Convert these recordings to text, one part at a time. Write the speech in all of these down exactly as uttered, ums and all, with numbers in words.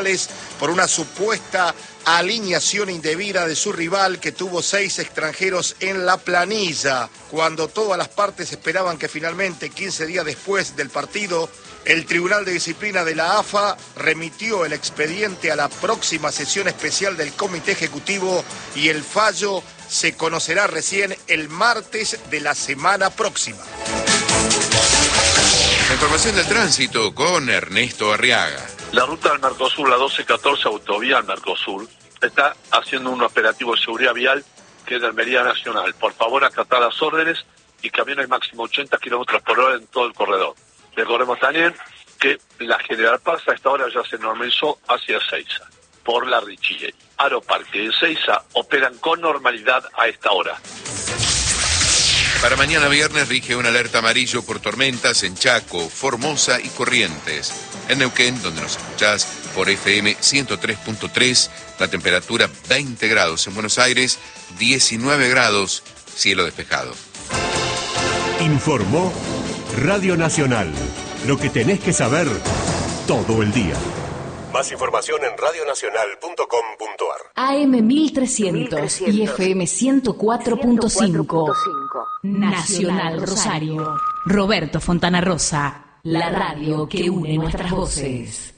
por una supuesta alineación indebida de su rival, que tuvo seis extranjeros en la planilla, cuando todas las partes esperaban que finalmente, quince días después del partido, el Tribunal de Disciplina de la A F A remitió el expediente a la próxima sesión especial del Comité Ejecutivo y el fallo se conocerá recién el martes de la semana próxima. La información del tránsito con Ernesto Arriaga. La ruta del Mercosur, la doce catorce, autovía al Mercosur, está haciendo un operativo de seguridad vial que es de Almería Nacional. Por favor, acatar las órdenes y camiones máximo ochenta kilómetros por hora en todo el corredor. Recordemos también que la General Paz a esta hora ya se normalizó hacia Ezeiza, por la Richie. Aeroparque y Ezeiza operan con normalidad a esta hora. Para mañana viernes rige una alerta amarillo por tormentas en Chaco, Formosa y Corrientes. En Neuquén, donde nos escuchás por F M ciento tres punto tres, la temperatura veinte grados. En Buenos Aires, diecinueve grados, cielo despejado. Informó Radio Nacional. Lo que tenés que saber todo el día. Más información en radio nacional punto com punto a r. A M mil trescientos y F M ciento cuatro punto cinco. Nacional Rosario. Roberto Fontana Rosa. La radio que une nuestras voces.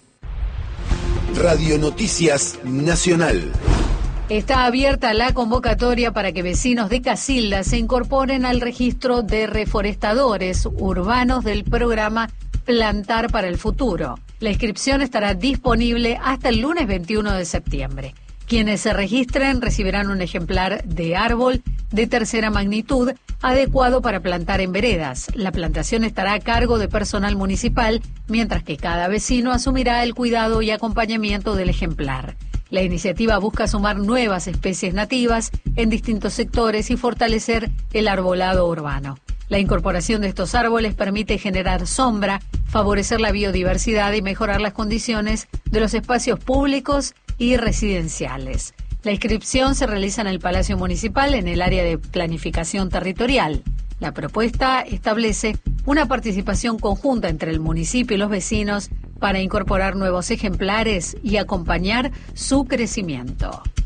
Radio Noticias Nacional. Está abierta la convocatoria para que vecinos de Casilda se incorporen al registro de reforestadores urbanos del programa Plantar para el Futuro. La inscripción estará disponible hasta el lunes veintiuno de septiembre. Quienes se registren recibirán un ejemplar de árbol de tercera magnitud adecuado para plantar en veredas. La plantación estará a cargo de personal municipal, mientras que cada vecino asumirá el cuidado y acompañamiento del ejemplar. La iniciativa busca sumar nuevas especies nativas en distintos sectores y fortalecer el arbolado urbano. La incorporación de estos árboles permite generar sombra, favorecer la biodiversidad y mejorar las condiciones de los espacios públicos y residenciales. La inscripción se realiza en el Palacio Municipal, en el área de planificación territorial. La propuesta establece una participación conjunta entre el municipio y los vecinos para incorporar nuevos ejemplares y acompañar su crecimiento.